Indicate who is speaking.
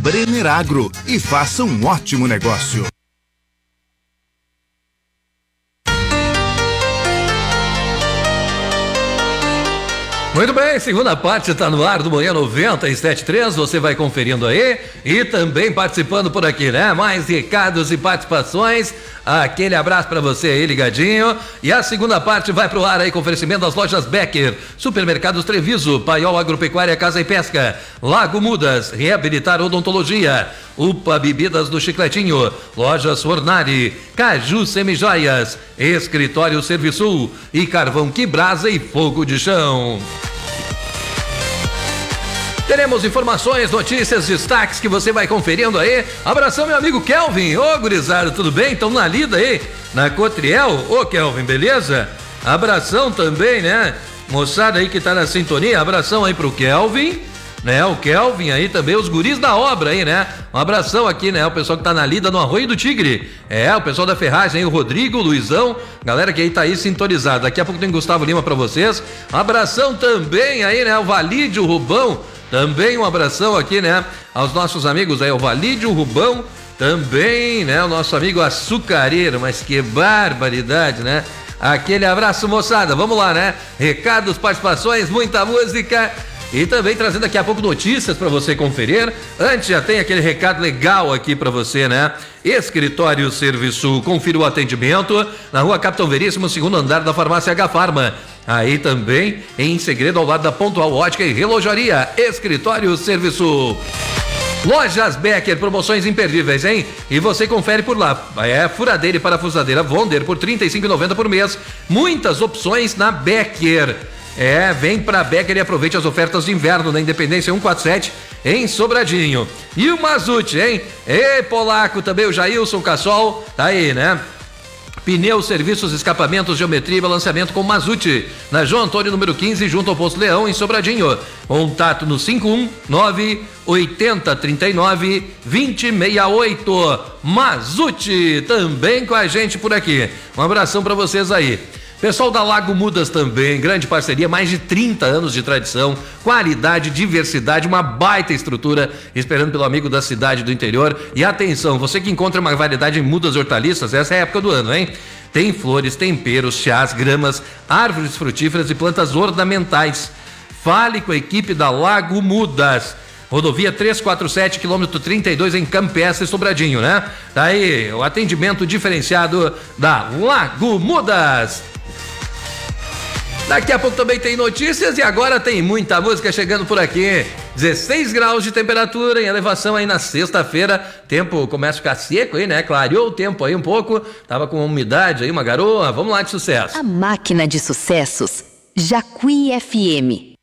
Speaker 1: Brenner Agro e faça um ótimo negócio.
Speaker 2: Muito bem, segunda parte está no ar do Manhã 97.3, você vai conferindo aí e também participando por aqui, né? Mais recados e participações, aquele abraço para você aí ligadinho, e a segunda parte vai pro ar aí com oferecimento das lojas Becker, Supermercados Treviso, Paiol Agropecuária Casa e Pesca, Lago Mudas, Reabilitar Odontologia, UPA Bebidas do Chicletinho, Lojas Fornari, Caju Semijoias, Escritório Serviçul e Carvão que Brasa e Fogo de Chão. Teremos informações, notícias, destaques que você vai conferindo aí. Abração, meu amigo Kelvin. Ô, gurizada, tudo bem? Estão na lida aí, na Cotriel. Ô, Kelvin, beleza? Abração também, né? Moçada aí que tá na sintonia, abração aí pro Kelvin, né? O Kelvin aí também, os guris da obra aí, né? Um abração aqui, né? O pessoal que tá na lida no Arroio do Tigre. O pessoal da ferragem aí, o Rodrigo, o Luizão, galera que aí tá aí sintonizada. Daqui a pouco tem Gustavo Lima pra vocês. Abração também aí, né? O Valídio Rubão. Também um abração aqui, né, aos nossos amigos aí, o Valídio Rubão, também, né, o nosso amigo açucareiro, mas que barbaridade, né? Aquele abraço, moçada, vamos lá, né? Recados, participações, muita música e também trazendo daqui a pouco notícias para você conferir. Antes já tem aquele recado legal aqui para você, né? Escritório Serviço, confira o atendimento na Rua Capitão Veríssimo, segundo andar da Farmácia H Farma. Aí também, em segredo, ao lado da Pontual Ótica e Relojaria, Escritório Serviço. Lojas Becker, promoções imperdíveis, hein? E você confere por lá. Furadeira e parafusadeira Wonder por R$ 35,90 por mês. Muitas opções na Becker. Vem pra Becker e aproveite as ofertas de inverno na Independência 147 em Sobradinho. E o Mazute, hein? Polaco, também o Jailson Cassol, tá aí, né? Pneus, serviços, escapamentos, geometria e balanceamento com Mazute, na João Antônio número 15, junto ao Posto Leão, em Sobradinho. Contato no 519-8039-2068. Mazute, também com a gente por aqui. Um abração para vocês aí. Pessoal da Lago Mudas também, grande parceria, mais de 30 anos de tradição, qualidade, diversidade, uma baita estrutura, esperando pelo amigo da cidade do interior. E atenção, você que encontra uma variedade de mudas hortaliças, essa é a época do ano, hein? Tem flores, temperos, chás, gramas, árvores frutíferas e plantas ornamentais. Fale com a equipe da Lago Mudas. Rodovia 347, quilômetro 32, em Campestre, Sobradinho, né? Daí, o atendimento diferenciado da Lago Mudas. Daqui a pouco também tem notícias e agora tem muita música chegando por aqui. 16 graus de temperatura em elevação aí na sexta-feira. Tempo começa a ficar seco aí, né? Clareou o tempo aí um pouco. Tava com umidade aí, uma garoa. Vamos lá de sucesso.
Speaker 3: A máquina de sucessos, Jacuí FM.